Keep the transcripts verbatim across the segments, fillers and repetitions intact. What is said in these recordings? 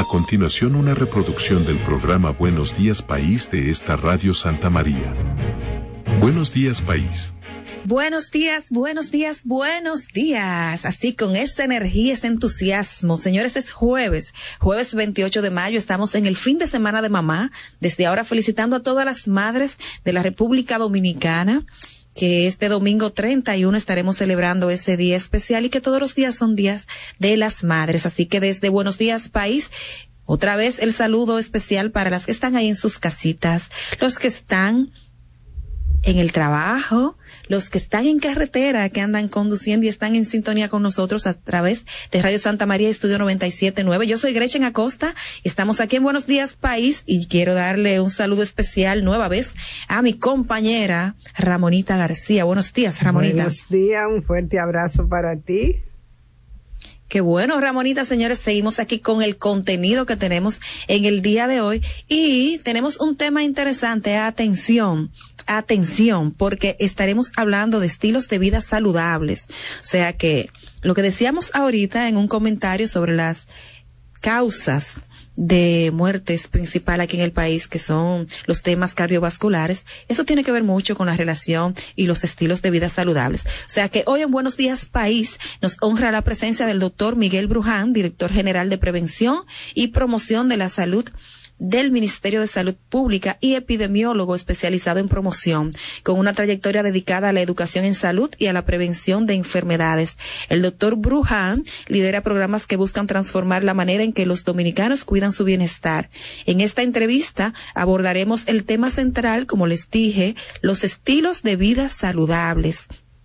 A continuación, una reproducción del programa Buenos Días País de esta Radio Santa María. Buenos días, País. Buenos días, buenos días, buenos días. Así con esa energía, ese entusiasmo. Señores, es jueves, jueves veintiocho de mayo. Estamos en el fin de semana de mamá. Desde ahora felicitando a todas las madres de la República Dominicana, que este domingo treinta y uno estaremos celebrando ese día especial y que todos los días son días de las madres. Así que desde Buenos Días País, otra vez el saludo especial para las que están ahí en sus casitas, los que están en el trabajo, los que están en carretera, que andan conduciendo y están en sintonía con nosotros a través de Radio Santa María Estudio noventa y siete punto nueve. Yo soy Gretchen Acosta, estamos aquí en Buenos Días País y quiero darle un saludo especial nueva vez a mi compañera Ramonita García. Buenos días, Ramonita. Buenos días, un fuerte abrazo para ti. Qué bueno, Ramonita, señores, seguimos aquí con el contenido que tenemos en el día de hoy y tenemos un tema interesante. Atención, atención, porque estaremos hablando de estilos de vida saludables. O sea que lo que decíamos ahorita en un comentario sobre las causas de muertes principal aquí en el país, que son los temas cardiovasculares, eso tiene que ver mucho con la relación y los estilos de vida saludables. O sea que hoy en Buenos Días País nos honra la presencia del doctor Miguel Bruján, director general de Prevención y Promoción de la Salud del Ministerio de Salud Pública y epidemiólogo especializado en promoción, con una trayectoria dedicada a la educación en salud y a la prevención de enfermedades. El doctor Bruján lidera programas que buscan transformar la manera en que los dominicanos cuidan su bienestar. En esta entrevista abordaremos el tema central, como les dije, los estilos de vida saludables,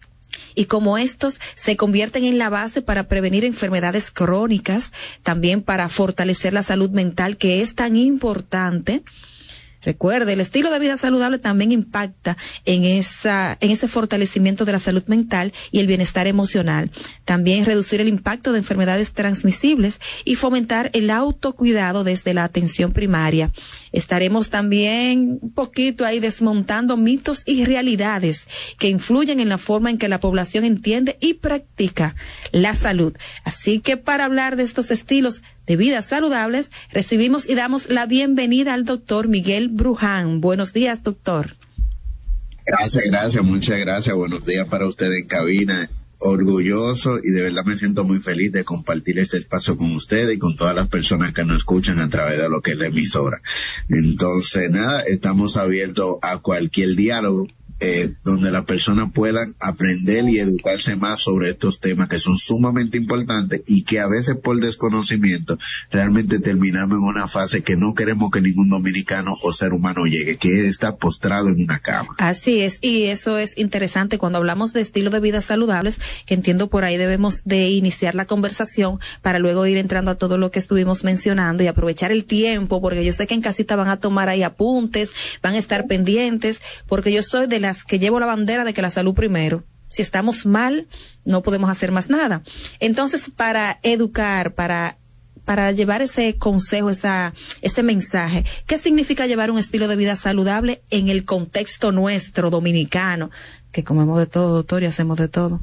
y cómo estos se convierten en la base para prevenir enfermedades crónicas, también para fortalecer la salud mental, que es tan importante. Recuerde, el estilo de vida saludable también impacta en esa, en ese fortalecimiento de la salud mental y el bienestar emocional. También reducir el impacto de enfermedades transmisibles y fomentar el autocuidado desde la atención primaria. Estaremos también un poquito ahí desmontando mitos y realidades que influyen en la forma en que la población entiende y practica la salud. Así que para hablar de estos estilos de vida saludables, recibimos y damos la bienvenida al doctor Miguel Bruján. Buenos días, doctor. Gracias, gracias, muchas gracias. Buenos días para usted en cabina. Orgulloso y de verdad me siento muy feliz de compartir este espacio con ustedes y con todas las personas que nos escuchan a través de lo que es la emisora. Entonces, nada, estamos abiertos a cualquier diálogo Eh, donde las personas puedan aprender y educarse más sobre estos temas que son sumamente importantes y que a veces por desconocimiento realmente terminamos en una fase que no queremos que ningún dominicano o ser humano llegue, que está postrado en una cama. Así es, y eso es interesante cuando hablamos de estilo de vida saludables, que entiendo por ahí debemos de iniciar la conversación para luego ir entrando a todo lo que estuvimos mencionando y aprovechar el tiempo, porque yo sé que en casita van a tomar ahí apuntes, van a estar pendientes, porque yo soy de la las que llevo la bandera de que la salud primero. Si estamos mal, no podemos hacer más nada. Entonces, para educar, para para llevar ese consejo, esa ese mensaje, ¿qué significa llevar un estilo de vida saludable en el contexto nuestro dominicano, que comemos de todo, doctor, y hacemos de todo?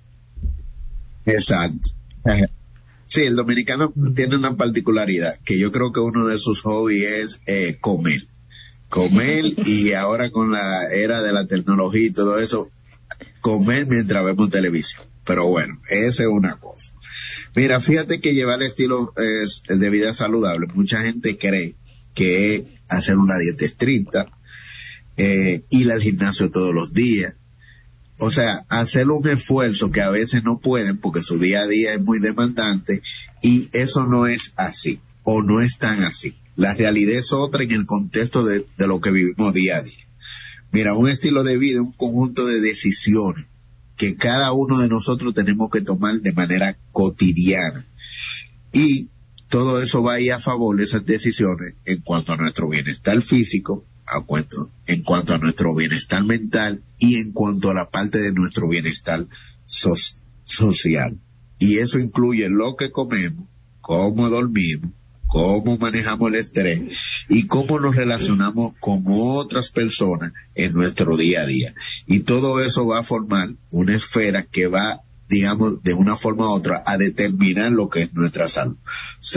Exacto. Sí, el dominicano tiene una particularidad, que yo creo que uno de sus hobbies es eh, comer. Comer y ahora con la era de la tecnología y todo eso, comer mientras vemos televisión. Pero bueno, esa es una cosa. Mira, fíjate que llevar el estilo es, de vida saludable, mucha gente cree que es hacer una dieta estricta, eh, ir al gimnasio todos los días. O sea, hacer un esfuerzo que a veces no pueden porque su día a día es muy demandante y eso no es así o no es tan así. La realidad es otra en el contexto de, de lo que vivimos día a día. Mira, un estilo de vida es un conjunto de decisiones que cada uno de nosotros tenemos que tomar de manera cotidiana. Y todo eso va a ir a favor de esas decisiones en cuanto a nuestro bienestar físico, a cuanto, en cuanto a nuestro bienestar mental y en cuanto a la parte de nuestro bienestar so, social. Y eso incluye lo que comemos, cómo dormimos, cómo manejamos el estrés y cómo nos relacionamos con otras personas en nuestro día a día. Y todo eso va a formar una esfera que va, digamos, de una forma u otra a determinar lo que es nuestra salud. O sea,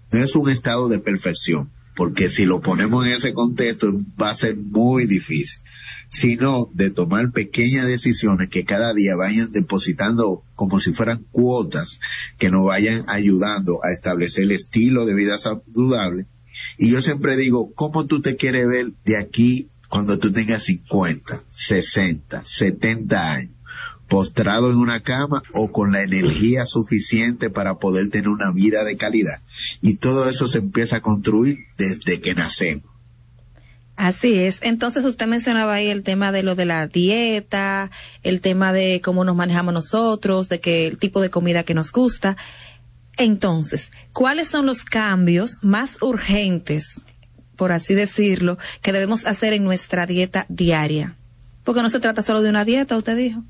no es un estado de perfección, porque si lo ponemos en ese contexto va a ser muy difícil, sino de tomar pequeñas decisiones que cada día vayan depositando como si fueran cuotas que nos vayan ayudando a establecer el estilo de vida saludable. Y yo siempre digo, ¿cómo tú te quieres ver de aquí cuando tú tengas cincuenta, sesenta, setenta años? ¿Postrado en una cama o con la energía suficiente para poder tener una vida de calidad? Y todo eso se empieza a construir desde que nacemos. Así es. Entonces usted mencionaba ahí el tema de lo de la dieta, el tema de cómo nos manejamos nosotros, de que el tipo de comida que nos gusta. Entonces, ¿cuáles son los cambios más urgentes, por así decirlo, que debemos hacer en nuestra dieta diaria? Porque no se trata solo de una dieta, usted dijo.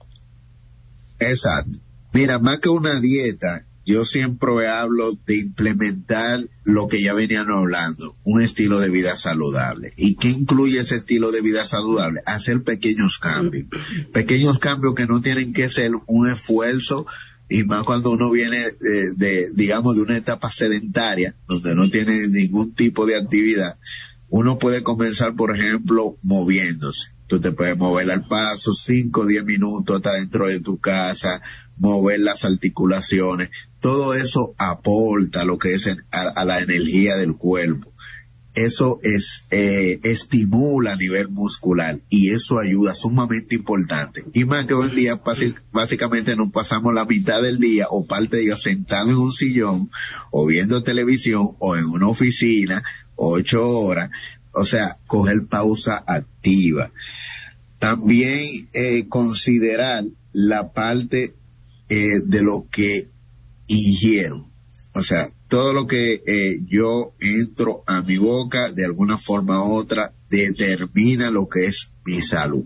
Exacto. Mira, más que una dieta, yo siempre hablo de implementar lo que ya venían hablando, un estilo de vida saludable. ¿Y qué incluye ese estilo de vida saludable? Hacer pequeños cambios. Pequeños cambios que no tienen que ser un esfuerzo, y más cuando uno viene de, de, digamos, de una etapa sedentaria, donde no tiene ningún tipo de actividad. Uno puede comenzar, por ejemplo, moviéndose. Tú te puedes mover al paso cinco o diez minutos hasta dentro de tu casa, mover las articulaciones. Todo eso aporta lo que es en, a, a la energía del cuerpo. Eso es eh, estimula a nivel muscular y eso ayuda sumamente importante. Y más que hoy en día básicamente nos pasamos la mitad del día o parte de ellos sentado en un sillón o viendo televisión o en una oficina ocho horas. O sea, coger pausa activa. También eh, considerar la parte eh, de lo que ingiero. O sea, todo lo que eh, yo entro a mi boca, de alguna forma u otra, determina lo que es mi salud.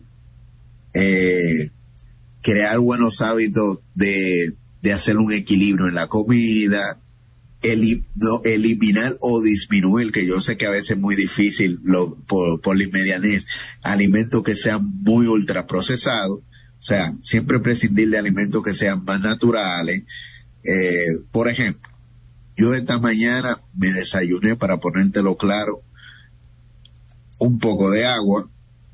Eh, crear buenos hábitos de, de hacer un equilibrio en la comida, el, no, eliminar o disminuir, que yo sé que a veces es muy difícil lo, por, por la inmediatez, alimentos que sean muy ultraprocesados, o sea, siempre prescindir de alimentos que sean más naturales. Eh, por ejemplo, yo esta mañana me desayuné, para ponértelo claro, un poco de agua,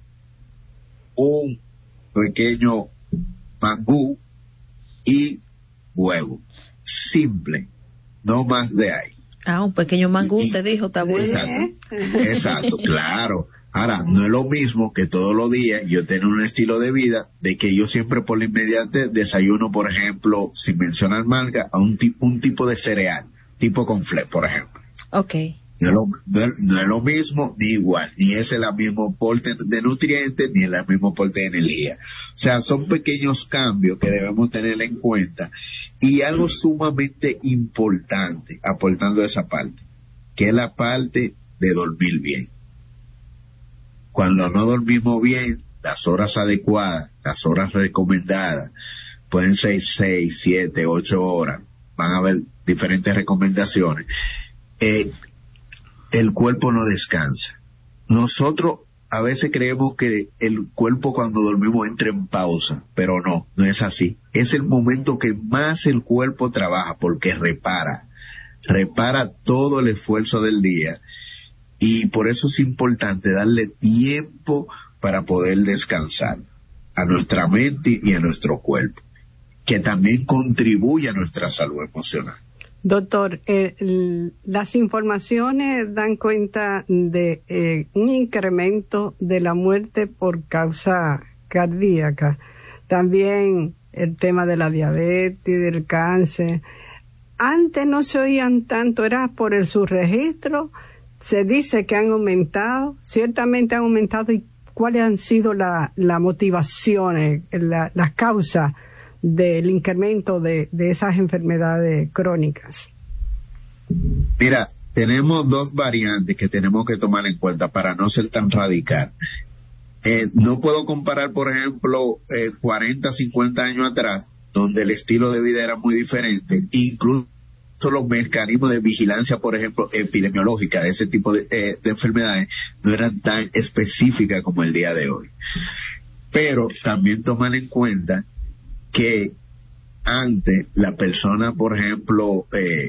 un pequeño mangú y huevo. Simple. No más de ahí. Ah, un pequeño mangú, te dijo, está bueno. Exacto, exacto, claro. Ahora, no es lo mismo que todos los días yo tener un estilo de vida de que yo siempre por la inmediatez desayuno, por ejemplo, sin mencionar marca, a un, un tipo de cereal, tipo conflé, por ejemplo. Ok. No es, lo, no, es, no es lo mismo ni igual, ni es el mismo aporte de nutrientes, ni el mismo aporte de energía. O sea, son pequeños cambios que debemos tener en cuenta. Y algo sumamente importante, aportando esa parte, que es la parte de dormir bien. Cuando no dormimos bien, las horas adecuadas, las horas recomendadas, pueden ser seis, siete, ocho horas, van a haber diferentes recomendaciones. Eh, el cuerpo no descansa. Nosotros a veces creemos que el cuerpo cuando dormimos entra en pausa, pero no, no es así. Es el momento que más el cuerpo trabaja porque repara, repara todo el esfuerzo del día y por eso es importante darle tiempo para poder descansar a nuestra mente y a nuestro cuerpo, que también contribuye a nuestra salud emocional. Doctor, eh, las informaciones dan cuenta de eh, un incremento de la muerte por causa cardíaca. También el tema de la diabetes, del cáncer. Antes no se oían tanto, era por el subregistro. Se dice que han aumentado, ciertamente han aumentado. ¿Y cuáles han sido la, las motivaciones, la, las causas del incremento de, de esas enfermedades crónicas? Mira, tenemos dos variantes que tenemos que tomar en cuenta para no ser tan radical. Eh, no puedo comparar, por ejemplo, eh, cuarenta, cincuenta años atrás, donde el estilo de vida era muy diferente, incluso los mecanismos de vigilancia, por ejemplo, epidemiológica de ese tipo de, eh, de enfermedades no eran tan específicas como el día de hoy. Pero también tomar en cuenta que antes la persona, por ejemplo, eh,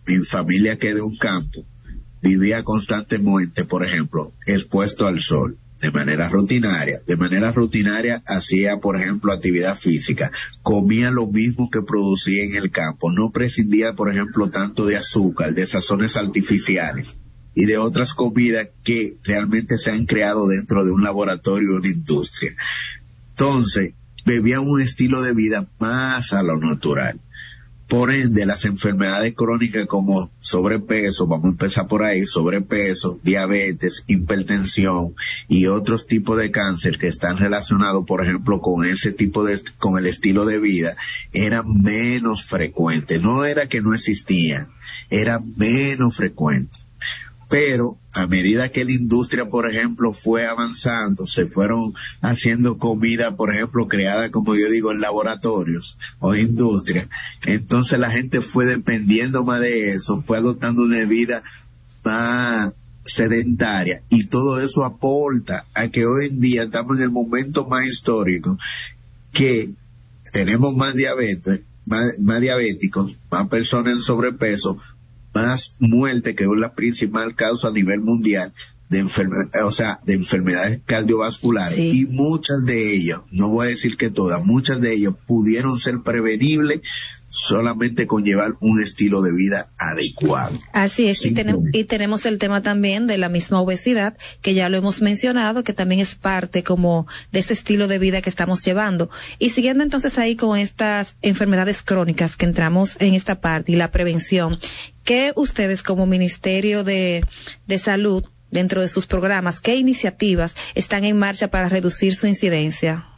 mi familia que es de un campo, vivía constantemente, por ejemplo, expuesto al sol, de manera rutinaria. De manera rutinaria hacía, por ejemplo, actividad física, comía lo mismo que producía en el campo, no prescindía, por ejemplo, tanto de azúcar, de sazones artificiales y de otras comidas que realmente se han creado dentro de un laboratorio o una industria. Entonces, bebía un estilo de vida más a lo natural. Por ende, las enfermedades crónicas como sobrepeso, vamos a empezar por ahí, sobrepeso, diabetes, hipertensión y otros tipos de cáncer que están relacionados, por ejemplo, con ese tipo de, con el estilo de vida, eran menos frecuentes. No era que no existían, era menos frecuentes. Pero a medida que la industria, por ejemplo, fue avanzando, se fueron haciendo comida, por ejemplo, creada, como yo digo, en laboratorios o industria, entonces la gente fue dependiendo más de eso, fue adoptando una vida más sedentaria, y todo eso aporta a que hoy en día estamos en el momento más histórico que tenemos más diabetes, más, más diabéticos, más personas en sobrepeso, más muerte, que es la principal causa a nivel mundial de enfermedades, o sea, de enfermedades cardiovasculares. Sí. Y muchas de ellas, no voy a decir que todas, muchas de ellas pudieron ser prevenibles solamente con llevar un estilo de vida adecuado. Así es, y, tenemos, y tenemos el tema también de la misma obesidad, que ya lo hemos mencionado, que también es parte como de ese estilo de vida que estamos llevando. Y siguiendo entonces ahí con estas enfermedades crónicas que entramos en esta parte y la prevención, ¿qué ustedes como Ministerio de, de Salud, dentro de sus programas, qué iniciativas están en marcha para reducir su incidencia?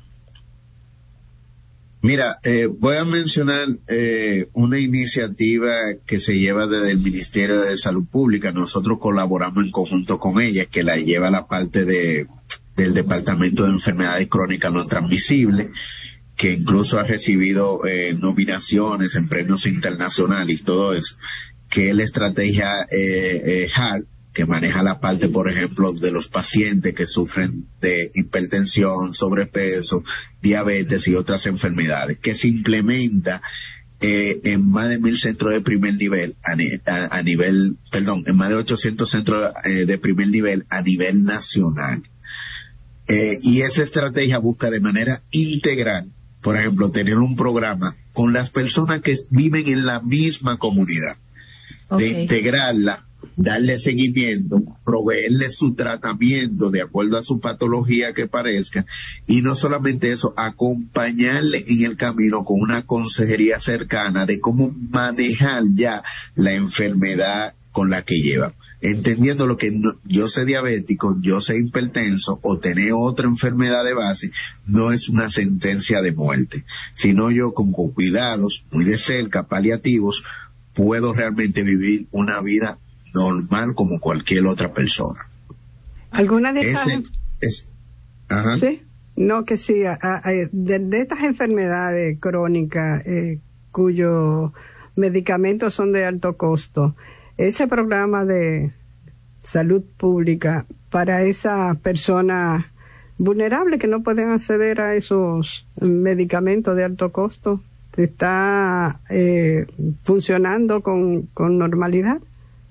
Mira, eh, voy a mencionar eh, una iniciativa que se lleva desde el Ministerio de Salud Pública. Nosotros colaboramos en conjunto con ella, que la lleva la parte de del Departamento de Enfermedades Crónicas No Transmisibles, que incluso ha recibido eh, nominaciones en premios internacionales y todo eso, que es la estrategia eh, eh, H A R, que maneja la parte, por ejemplo, de los pacientes que sufren de hipertensión, sobrepeso, diabetes y otras enfermedades, que se implementa eh, en más de mil centros de primer nivel, a, a, a nivel, perdón, en más de ochocientos centros eh, de primer nivel a nivel nacional. Eh, y esa estrategia busca de manera integral, por ejemplo, tener un programa con las personas que viven en la misma comunidad, okay, de integrarla, darle seguimiento, proveerle su tratamiento de acuerdo a su patología que parezca, y no solamente eso, acompañarle en el camino con una consejería cercana de cómo manejar ya la enfermedad con la que lleva. Entendiendo lo que no, yo soy diabético, yo soy hipertenso o tener otra enfermedad de base, no es una sentencia de muerte, sino yo con cuidados muy de cerca, paliativos, puedo realmente vivir una vida normal como cualquier otra persona. ¿Alguna de estas? Ese, es, ajá. Sí, no, que sí, a, a, de, de estas enfermedades crónicas eh, cuyos medicamentos son de alto costo, ese programa de salud pública para esas personas vulnerables que no pueden acceder a esos medicamentos de alto costo, ¿está eh, funcionando con, con normalidad?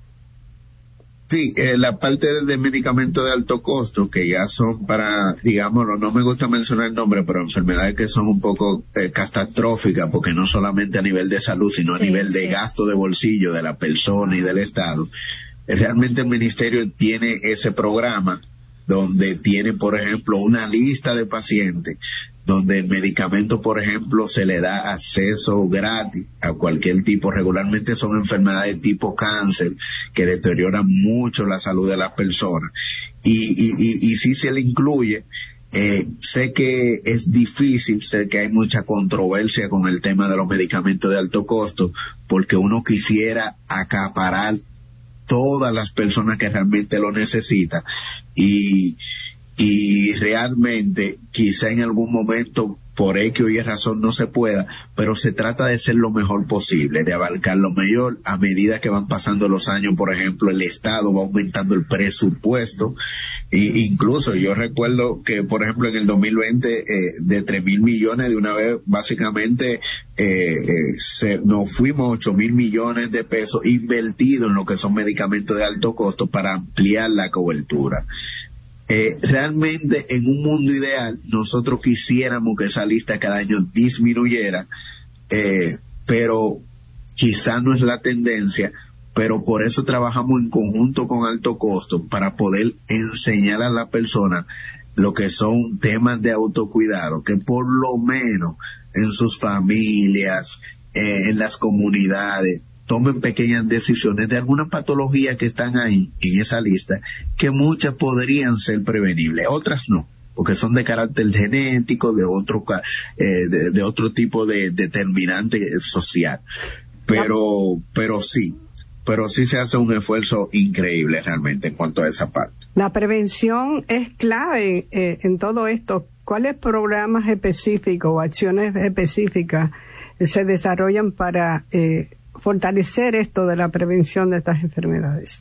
Sí, eh, la parte de medicamentos de alto costo, que ya son para, digámoslo, no me gusta mencionar el nombre, pero enfermedades que son un poco eh, catastróficas, porque no solamente a nivel de salud, sino a sí, nivel sí. de gasto de bolsillo de la persona y del Estado. Realmente el Ministerio tiene ese programa donde tiene, por ejemplo, una lista de pacientes donde el medicamento, por ejemplo, se le da acceso gratis a cualquier tipo. Regularmente son enfermedades tipo cáncer que deterioran mucho la salud de las personas. Y, y, y, y si se le incluye, eh, sé que es difícil, sé que hay mucha controversia con el tema de los medicamentos de alto costo, porque uno quisiera acaparar todas las personas que realmente lo necesitan. Y, y realmente quizá en algún momento por X o Y razón no se pueda, pero se trata de ser lo mejor posible, de abarcar lo mejor a medida que van pasando los años. Por ejemplo, el Estado va aumentando el presupuesto, e incluso yo recuerdo que, por ejemplo, en el dos mil veinte, eh, de tres mil millones de una vez, básicamente, eh, eh, se, nos fuimos ocho mil millones de pesos invertidos en lo que son medicamentos de alto costo para ampliar la cobertura. Eh, realmente en un mundo ideal nosotros quisiéramos que esa lista cada año disminuyera, eh, pero quizá no es la tendencia, pero por eso trabajamos en conjunto con Alto Costo para poder enseñar a la persona lo que son temas de autocuidado, que por lo menos en sus familias, eh, en las comunidades, tomen pequeñas decisiones de alguna patología que están ahí en esa lista, que muchas podrían ser prevenibles, otras no, porque son de carácter genético, de otro eh, de, de otro tipo de determinante social. Pero, pero sí, pero sí se hace un esfuerzo increíble realmente en cuanto a esa parte. La prevención es clave eh, en todo esto. ¿Cuáles programas específicos o acciones específicas se desarrollan para eh, fortalecer esto de la prevención de estas enfermedades?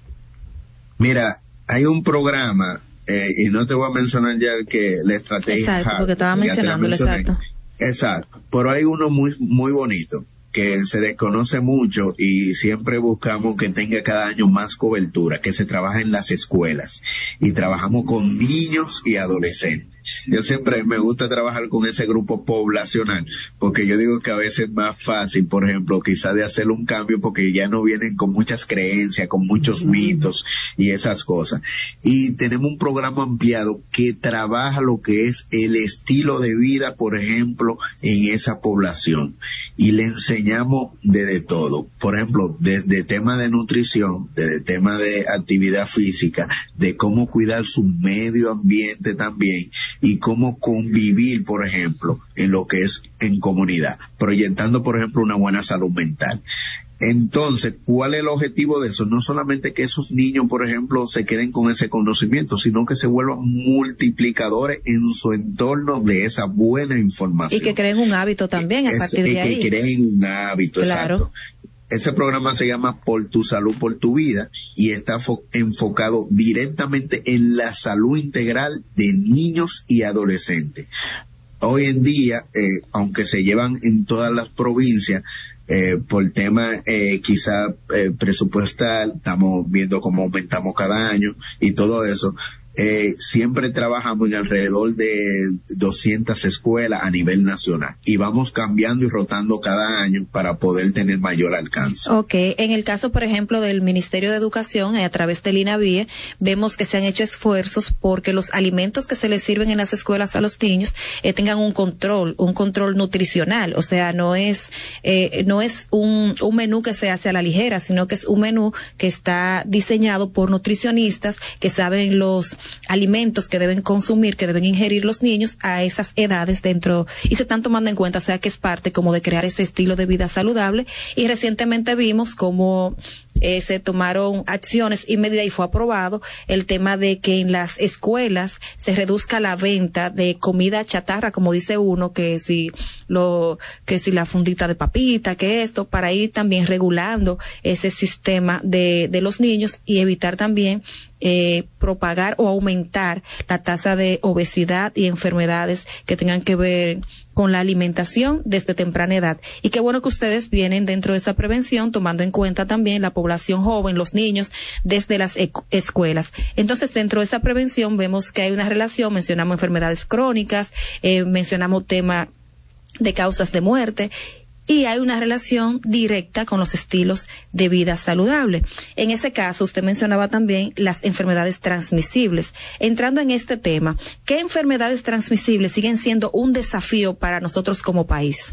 Mira, hay un programa, eh, y no te voy a mencionar ya el que la estrategia. Exacto, porque estaba mencionándolo, exacto. Exacto, pero hay uno muy, muy bonito, que se desconoce mucho y siempre buscamos que tenga cada año más cobertura, que se trabaja en las escuelas y trabajamos con niños y adolescentes. Yo siempre me gusta trabajar con ese grupo poblacional, porque yo digo que a veces es más fácil, por ejemplo, quizás de hacer un cambio, porque ya no vienen con muchas creencias, con muchos mitos y esas cosas. Y tenemos un programa ampliado que trabaja lo que es el estilo de vida, por ejemplo, en esa población. Y le enseñamos desde todo. Por ejemplo, desde tema de nutrición, desde tema de actividad física, de cómo cuidar su medio ambiente también, y cómo convivir, por ejemplo, en lo que es en comunidad, proyectando, por ejemplo, una buena salud mental. Entonces, ¿cuál es el objetivo de eso? No solamente que esos niños, por ejemplo, se queden con ese conocimiento, sino que se vuelvan multiplicadores en su entorno de esa buena información. Y que creen un hábito también a es, partir de que ahí. Que creen un hábito, claro. Exacto. Ese programa se llama Por tu Salud, por tu Vida, y está enfocado directamente en la salud integral de niños y adolescentes. Hoy en día, eh, aunque se llevan en todas las provincias, eh, por tema eh, quizá eh, presupuestal, estamos viendo cómo aumentamos cada año y todo eso. Eh, siempre trabajamos en alrededor de doscientas escuelas a nivel nacional y vamos cambiando y rotando cada año para poder tener mayor alcance. Ok, en el caso, por ejemplo, del Ministerio de Educación, eh, a través del INAVIE, vemos que se han hecho esfuerzos porque los alimentos que se les sirven en las escuelas a los niños eh, tengan un control, un control nutricional, o sea, no es eh, no es un, un menú que se hace a la ligera, sino que es un menú que está diseñado por nutricionistas que saben los alimentos que deben consumir, que deben ingerir los niños a esas edades dentro, y se están tomando en cuenta, o sea que es parte como de crear ese estilo de vida saludable. Y recientemente vimos como eh, se tomaron acciones y medidas y fue aprobado el tema de que en las escuelas se reduzca la venta de comida chatarra, como dice uno, que si lo, que si la fundita de papita, que esto, para ir también regulando ese sistema de, de los niños y evitar también Eh, propagar o aumentar la tasa de obesidad y enfermedades que tengan que ver con la alimentación desde temprana edad. Y qué bueno que ustedes vienen dentro de esa prevención, tomando en cuenta también la población joven, los niños, desde las e- escuelas. Entonces, dentro de esa prevención vemos que hay una relación, mencionamos enfermedades crónicas, eh, mencionamos tema de causas de muerte, y hay una relación directa con los estilos de vida saludable. En ese caso, usted mencionaba también las enfermedades transmisibles. Entrando en este tema, ¿qué enfermedades transmisibles siguen siendo un desafío para nosotros como país?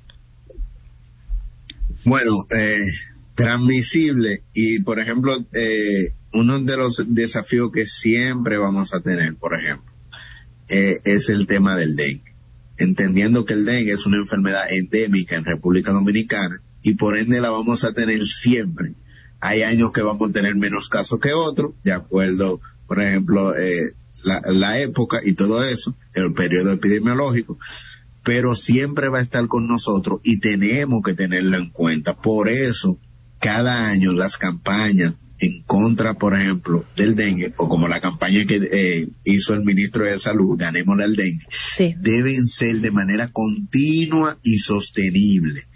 Bueno, eh, transmisible y, por ejemplo, eh, uno de los desafíos que siempre vamos a tener, por ejemplo, eh, es el tema del dengue. Entendiendo que el dengue es una enfermedad endémica en República Dominicana y por ende la vamos a tener siempre. Hay años que vamos a tener menos casos que otros, de acuerdo, por ejemplo, eh, la, la época y todo eso, el periodo epidemiológico, pero siempre va a estar con nosotros y tenemos que tenerlo en cuenta. Por eso, cada año las campañas en contra, por ejemplo, del dengue, o como la campaña que eh, hizo el ministro de Salud, Ganémosle al dengue, sí, deben ser de manera continua y sostenible,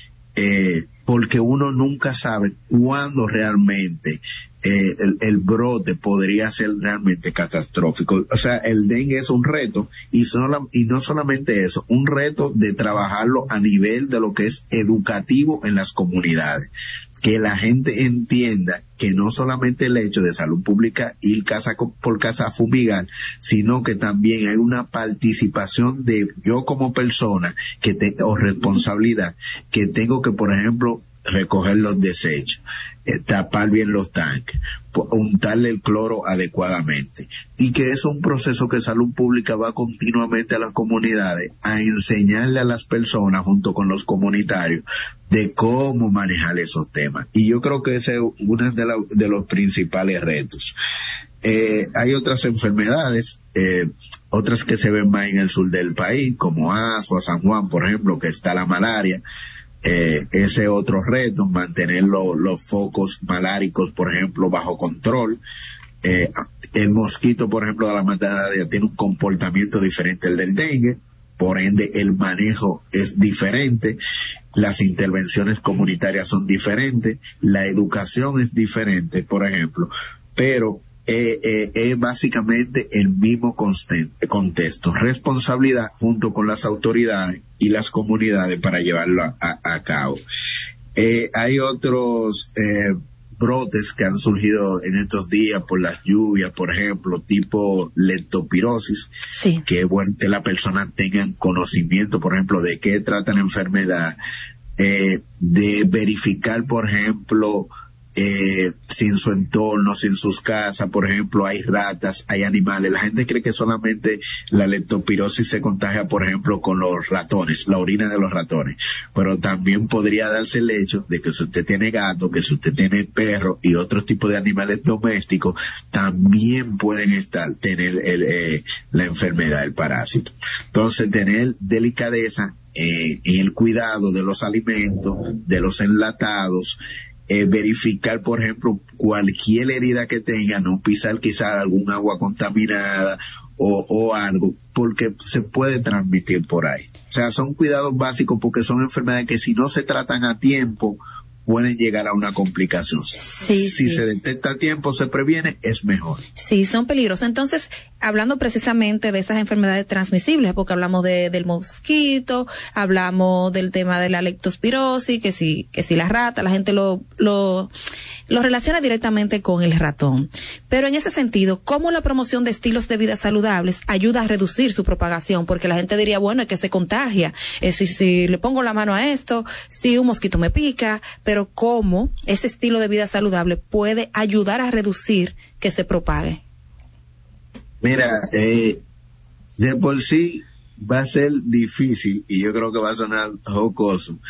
eh, porque uno nunca sabe cuándo realmente eh, el, el brote podría ser realmente catastrófico. O sea, el dengue es un reto, y, sola, y no solamente eso, un reto de trabajarlo a nivel de lo que es educativo en las comunidades. Que la gente entienda que no solamente el hecho de salud pública ir casa por casa a fumigar, sino que también hay una participación de yo como persona que te, o responsabilidad, que tengo que, por ejemplo, recoger los desechos, eh, tapar bien los tanques, untarle el cloro adecuadamente, y que es un proceso que salud pública va continuamente a las comunidades a enseñarle a las personas junto con los comunitarios de cómo manejar esos temas. Y yo creo que ese es uno de, la, de los principales retos. Eh, hay otras enfermedades, eh, otras que se ven más en el sur del país, como Azua, San Juan, por ejemplo, que está la malaria. Eh, ese otro reto, mantener lo, los focos maláricos, por ejemplo, bajo control. Eh, el mosquito, por ejemplo, de la malaria tiene un comportamiento diferente al del dengue, por ende el manejo es diferente, las intervenciones comunitarias son diferentes, la educación es diferente, por ejemplo, pero es eh, eh, básicamente el mismo contexto, responsabilidad junto con las autoridades y las comunidades para llevarlo a, a, a cabo. Eh, hay otros eh, brotes que han surgido en estos días por las lluvias, por ejemplo, tipo leptospirosis, sí, que es bueno que la persona tenga conocimiento, por ejemplo, de qué trata la enfermedad, eh, de verificar, por ejemplo, Eh, sin su entorno, sin sus casas, por ejemplo, hay ratas, hay animales. La gente cree que solamente la leptospirosis se contagia, por ejemplo, con los ratones, la orina de los ratones, pero también podría darse el hecho de que si usted tiene gato, que si usted tiene perro y otros tipos de animales domésticos, también pueden estar, tener el, eh, la enfermedad, el parásito. Entonces, tener delicadeza eh, en el cuidado de los alimentos, de los enlatados, Eh, verificar, por ejemplo, cualquier herida que tenga, no pisar quizás algún agua contaminada o, o algo, porque se puede transmitir por ahí. O sea, son cuidados básicos porque son enfermedades que si no se tratan a tiempo, pueden llegar a una complicación. Sí, si sí. se detecta a tiempo, se previene, es mejor. Sí, son peligrosos. Entonces, hablando precisamente de estas enfermedades transmisibles, porque hablamos de, del mosquito, hablamos del tema de la leptospirosis, que si, que si la rata, la gente lo, lo, lo relaciona directamente con el ratón. Pero en ese sentido, ¿cómo la promoción de estilos de vida saludables ayuda a reducir su propagación? Porque la gente diría, bueno, es que se contagia. Eh, si, si le pongo la mano a esto, si un mosquito me pica, pero cómo ese estilo de vida saludable puede ayudar a reducir que se propague. Mira, eh, de por sí va a ser difícil, y yo creo que va a sonar jocoso,